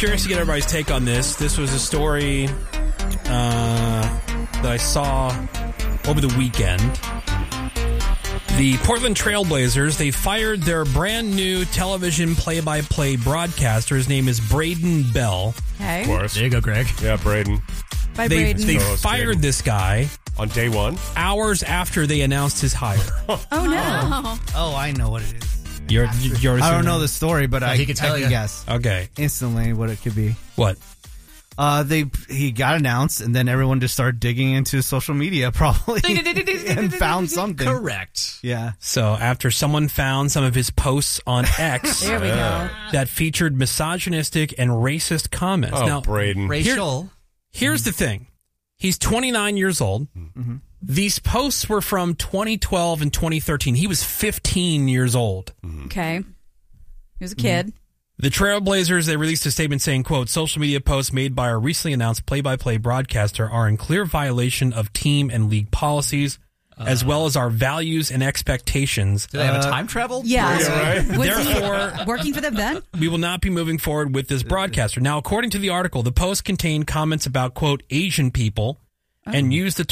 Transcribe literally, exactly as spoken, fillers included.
curious to get everybody's take on this. This was a story uh, that I saw over the weekend. The Portland Trailblazers, they fired their brand new television play-by-play broadcaster. His name is Braden Bell. Okay. Of course. There you go, Greg. Yeah, Braden. By They, Braden. they So fired Braden. this guy On day one? hours after they announced his hire. oh, no. Oh, I know what it is. You're, you're I don't know the story, but I, he could tell I can you. guess Okay. instantly what it could be. What? Uh, they he got announced, and then everyone just started digging into social media, probably, and found something. Correct. Yeah. So after someone found some of his posts on X There we go. that featured misogynistic and racist comments. Oh, now, Braden. Racial. here's the thing. He's twenty-nine years old. Mm-hmm. These posts were from twenty twelve and twenty thirteen. He was fifteen years old. Okay. He was a kid. The Trailblazers, they released a statement saying, quote, social media posts made by our recently announced play-by-play broadcaster are in clear violation of team and league policies, uh, as well as our values and expectations. Do they have a time travel? Yeah. Yeah, right? Was Therefore- he working for them then? We will not be moving forward with this broadcaster. Now, according to the article, the post contained comments about, quote, Asian people and used the